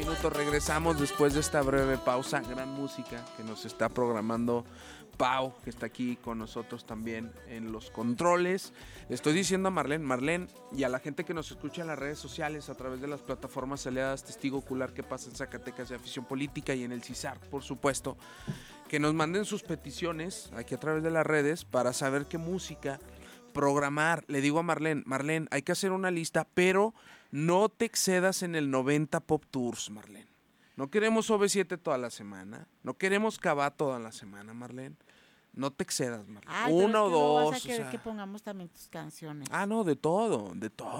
minutos. Regresamos después de esta breve pausa. Gran música que nos está programando Pau, que está aquí con nosotros también en los controles. Le estoy diciendo a Marlene, y a la gente que nos escucha en las redes sociales a través de las plataformas aliadas Testigo Ocular que pasa en Zacatecas de Afición Política y en el CISAR, por supuesto, que nos manden sus peticiones aquí a través de las redes para saber qué música programar. Le digo a Marlene, hay que hacer una lista, pero no te excedas en el 90 Pop Tours, Marlene. No queremos OV7 toda la semana, no queremos Cabá toda la semana, Marlene. No te excedas, Marlene. Ay, Una o dos. Vas a querer que pongamos también tus canciones. No, de todo.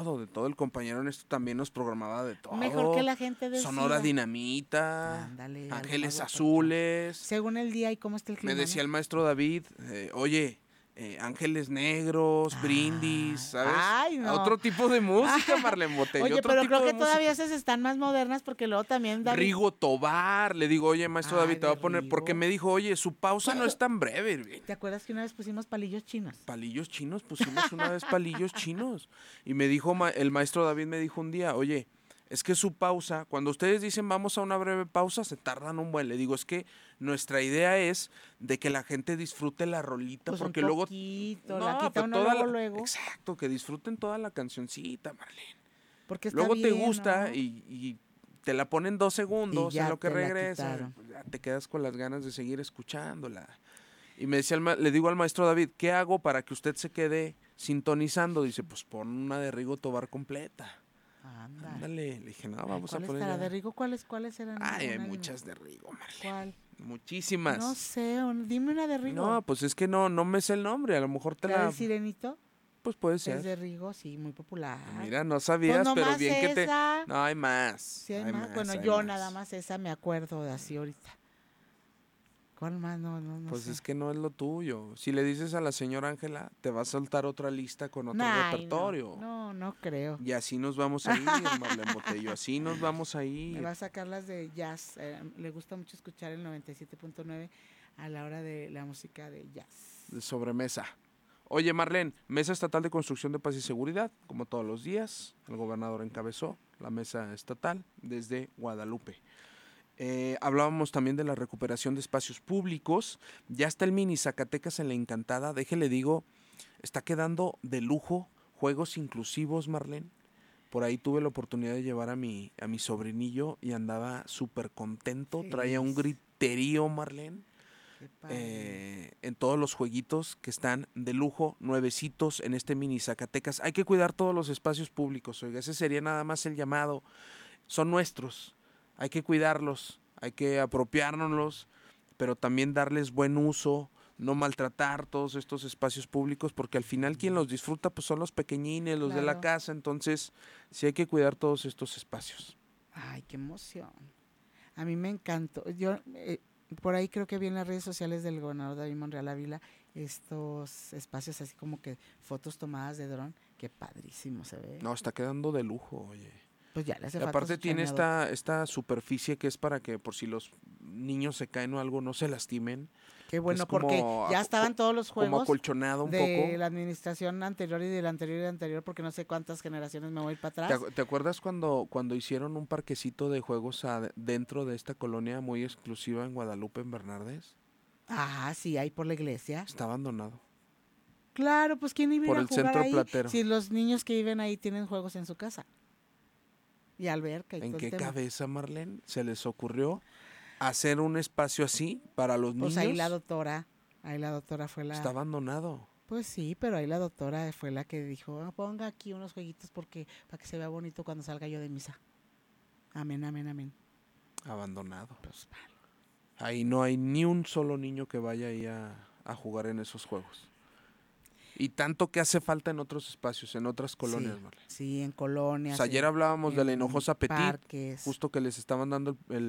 El compañero Néstor también nos programaba de todo. Mejor que la gente decida. Sonora Dinamita. Ándale, Ángeles Azules. Según el día y cómo está el clima. Me decía el maestro David, oye, Ángeles Negros, Brindis, ¿sabes? Ay, no. Otro tipo de música, Marlene Botello. Oye, pero creo que todavía esas están más modernas porque luego también David... Rigo Tobar, le digo, oye, maestro David, te voy a poner, porque me dijo, oye, su pausa no es tan breve. ¿Te acuerdas que una vez pusimos palillos chinos? Palillos chinos, pusimos una vez palillos chinos. Y me dijo, el maestro David me dijo un día, oye, es que su pausa, cuando ustedes dicen vamos a una breve pausa, se tardan un buen. Le digo, es que nuestra idea es de que la gente disfrute la rolita, pues porque un luego... poquito, la quita uno luego. Exacto, que disfruten toda la cancioncita, Marlene. Porque está luego bien, te gusta, ¿no? y te la ponen 2 segundos en lo que regresa. Pues ya te quedas con las ganas de seguir escuchándola. Y me decía, le digo al maestro David, ¿qué hago para que usted se quede sintonizando? Dice, pues pon una de Rigo Tobar completa. Ándale, le dije, no, vamos a poner. ¿Cuál de Rigo? ¿Cuáles eran? Hay muchas de Rigo, Marlene. ¿Cuál? Muchísimas. No sé, dime una de Rigo. No, pues es que no me sé el nombre, a lo mejor te la... ¿El Sirenito? Pues puede ser. Es de Rigo, sí, muy popular. Mira, no sabías, pues pero bien esa. que te... No, hay más. Sí, hay más. Bueno, yo más. Nada más esa me acuerdo de así ahorita. ¿Cuál más? No pues sé. Es que no es lo tuyo. Si le dices a la señora Ángela, te va a soltar otra lista con otro repertorio. No creo. Y así nos vamos a ir, Marlene Botello. Así nos vamos a ir. Me va a sacar las de jazz. Le gusta mucho escuchar el 97.9 a la hora de la música de jazz. De sobremesa. Oye, Marlene, Mesa Estatal de Construcción de Paz y Seguridad, como todos los días, el gobernador encabezó la mesa estatal desde Guadalupe. Hablábamos también de la recuperación de espacios públicos. Ya está el mini Zacatecas en la Encantada. Déjele digo, está quedando de lujo. Juegos inclusivos, Marlene. Por ahí tuve la oportunidad de llevar a mi sobrinillo y andaba súper contento. Sí. Traía un griterío, Marlene. En todos los jueguitos que están de lujo, nuevecitos en este mini Zacatecas. Hay que cuidar todos los espacios públicos, oiga, ese sería nada más el llamado. Son nuestros, hay que cuidarlos, hay que apropiárnoslos, pero también darles buen uso, no maltratar todos estos espacios públicos, porque al final quien los disfruta pues son los pequeñines, los de la casa, entonces sí hay que cuidar todos estos espacios. Ay, qué emoción. A mí me encantó. Yo por ahí creo que vi en las redes sociales del gobernador David Monreal Ávila estos espacios así como que fotos tomadas de dron, qué padrísimo se ve. No, está quedando de lujo, oye. Pues ya le hace falta. Aparte tiene esta superficie que es para que por si los niños se caen o algo no se lastimen. Qué bueno, porque ya estaban todos los juegos como acolchonado un de poco. La administración anterior y de la anterior y de la anterior, porque no sé cuántas generaciones me voy a ir para atrás. ¿Te acuerdas cuando hicieron un parquecito de juegos dentro de esta colonia muy exclusiva en Guadalupe, en Bernardes? Ah, sí, ahí por la iglesia. Está abandonado. Claro, pues ¿quién iba a ir a jugar por el centro ahí platero. Si los niños que viven ahí tienen juegos en su casa? Y alberca y ¿En todo qué el tema. cabeza, Marlene, se les ocurrió hacer un espacio así para los niños? Pues ahí la doctora fue la... Está abandonado. Pues sí, pero ahí la doctora fue la que dijo, ponga aquí unos jueguitos para que se vea bonito cuando salga yo de misa. Amén, amén, amén. Abandonado. Pues malo. Ahí no hay ni un solo niño que vaya ahí a jugar en esos juegos. Y tanto que hace falta en otros espacios, en otras colonias, sí, Marlene. Sí, en colonias. Ayer hablábamos de la Hinojosa Petit, parques. justo que les estaban dando